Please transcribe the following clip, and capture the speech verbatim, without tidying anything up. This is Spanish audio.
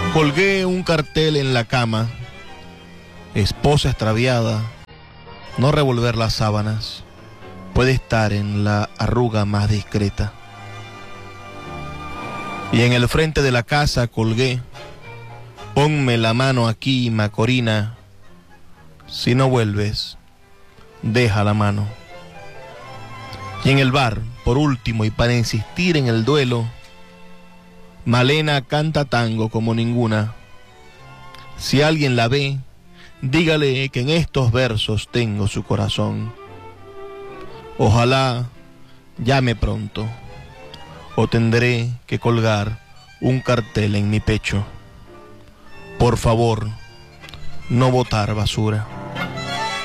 Colgué un cartel en la cama: esposa extraviada, no revolver las sábanas, puede estar en la arruga más discreta. Y en el frente de la casa colgué: ponme la mano aquí, Macorina, si no vuelves, deja la mano. Y en el bar, por último y para insistir en el duelo, Malena canta tango como ninguna. Si alguien la ve, dígale que en estos versos tengo su corazón. Ojalá llame pronto, o tendré que colgar un cartel en mi pecho: por favor, no botar basura.